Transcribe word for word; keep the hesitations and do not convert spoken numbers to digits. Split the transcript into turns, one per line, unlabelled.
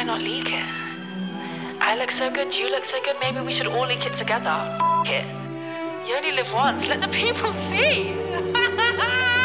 I not leak it? I look so good, you look so good, maybe we should all leak it together. F it. You only live once, let the people see.